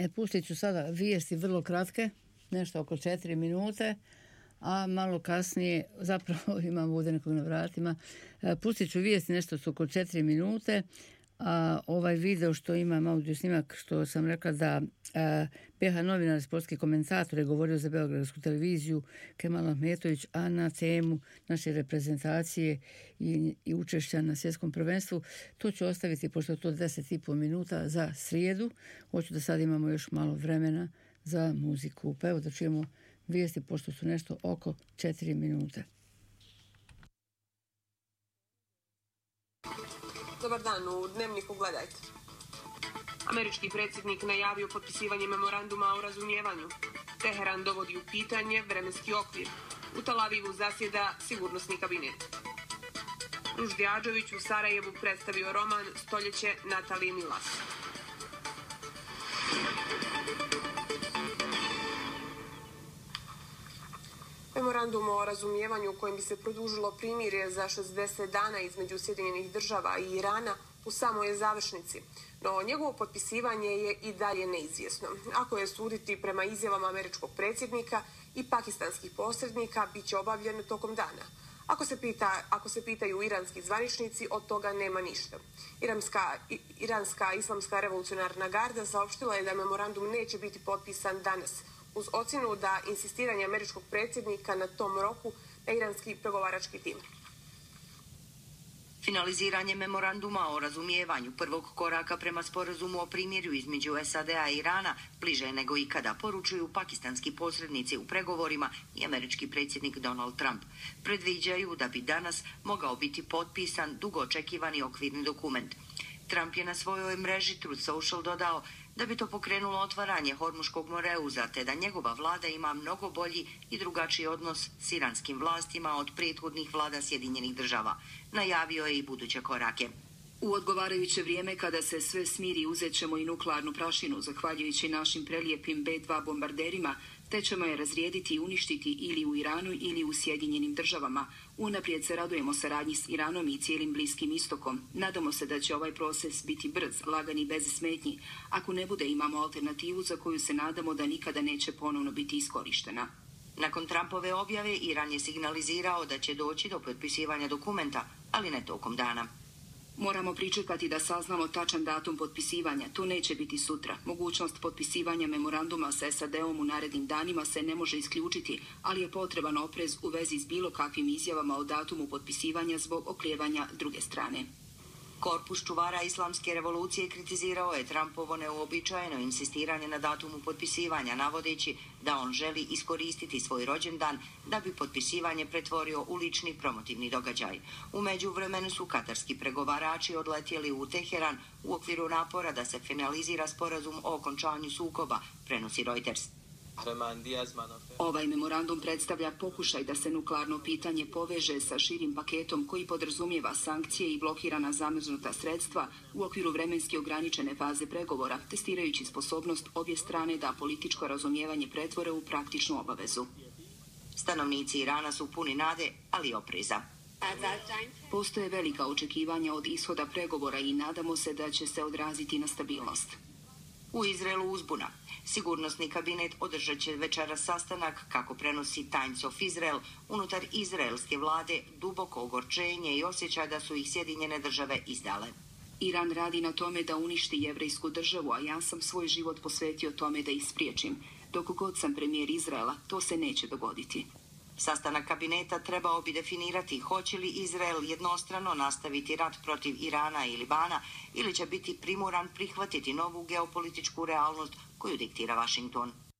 Pustit ću sada vijesti vrlo kratke, nešto oko 4 minute, a malo kasnije, zapravo imam ovdje nekog na vratima, pustit ću vijesti nešto oko 4 minute, a ovaj video što imam audio snimak, što sam rekla da BH novinar, sportski komentator je govorio za Beogradsku televiziju Kemal Ahmetović, a na temu naše reprezentacije i učešća na svjetskom prvenstvu. To ću ostaviti, pošto je to 10,5 minuta za srijedu. Hoću da sad imamo još malo vremena za muziku. Pa evo da čujemo vijesti, pošto su nešto oko 4 minute. Dobar dan, u Dnevniku gledajte. Američki predsjednik najavio potpisivanje memoranduma o razumijevanju. Teheran dovodi u pitanje vremenski okvir. U Tel Avivu zasjeda sigurnosni kabinet. Ruždi Adžović u Sarajevu predstavio roman Stoljeće Natalije Milas. Memorandum o razumijevanju kojim bi se produžilo primirje za 60 dana između Sjedinjenih država i Irana u samoj je završnici, no njegovo potpisivanje je i dalje neizvjesno. Ako je suditi prema izjavama američkog predsjednika i pakistanskih posrednika, bit će obavljeno tokom dana. Ako se pitaju iranski zvaničnici, od toga nema ništa. Iranska islamska revolucionarna garda saopštila je da memorandum neće biti potpisan danas, uz ocjenu da insistiranje američkog predsjednika na tom roku na iranski pregovarački tim. Finaliziranje memoranduma o razumijevanju prvog koraka prema sporazumu o primirju između SAD-a i Irana bliže je nego ikada, poručuju pakistanski posrednici u pregovorima i američki predsjednik Donald Trump. Predviđaju da bi danas mogao biti potpisan dugo očekivani okvirni dokument. Trump je na svojoj mreži Truth Social dodao da bi to pokrenulo otvaranje Hormuškog moreuza, te da njegova vlada ima mnogo bolji i drugačiji odnos s iranskim vlastima od prethodnih vlada Sjedinjenih država. Najavio je i buduće korake. U odgovarajuće vrijeme, kada se sve smiri, uzet ćemo i nuklearnu prašinu, zahvaljujući našim prelijepim B-2 bombarderima, te ćemo je razrijediti i uništiti ili u Iranu ili u Sjedinjenim državama. Unaprijed se radujemo saradnji s Iranom i cijelim Bliskim istokom. Nadamo se da će ovaj proces biti brz, lagan i bez smetnji. Ako ne bude, imamo alternativu za koju se nadamo da nikada neće ponovno biti iskorištena. Nakon Trumpove objave, Iran je signalizirao da će doći do potpisivanja dokumenta, ali ne tokom dana. Moramo pričekati da saznamo tačan datum potpisivanja. To neće biti sutra. Mogućnost potpisivanja memoranduma sa SAD-om u narednim danima se ne može isključiti, ali je potreban oprez u vezi s bilo kakvim izjavama o datumu potpisivanja zbog oklijevanja druge strane. Korpus čuvara islamske revolucije kritizirao je Trumpovo neuobičajeno insistiranje na datumu potpisivanja, navodeći da on želi iskoristiti svoj rođendan da bi potpisivanje pretvorio u lični promotivni događaj. U međuvremenu su katarski pregovarači odletjeli u Teheran u okviru napora da se finalizira sporazum o okončanju sukoba, prenosi Reuters. Ovaj memorandum predstavlja pokušaj da se nuklearno pitanje poveže sa širim paketom koji podrazumijeva sankcije i blokirana zamrznuta sredstva u okviru vremenski ograničene faze pregovora, testirajući sposobnost obje strane da političko razumijevanje pretvore u praktičnu obavezu. Stanovnici Irana su puni nade, ali opreza. Postoje velika očekivanja od ishoda pregovora i nadamo se da će se odraziti na stabilnost. U Izraelu uzbuna. Sigurnosni kabinet održat će večeras sastanak, kako prenosi Times of Israel, unutar izraelske vlade duboko ogorčenje i osjećaj da su ih Sjedinjene države izdale. Iran radi na tome da uništi jevrejsku državu, a ja sam svoj život posvetio tome da ih spriječim. Dok god sam premijer Izraela, to se neće dogoditi. Sastanak kabineta trebao bi definirati hoće li Izrael jednostrano nastaviti rat protiv Irana i Libana ili će biti primoran prihvatiti novu geopolitičku realnost koju diktira Washington.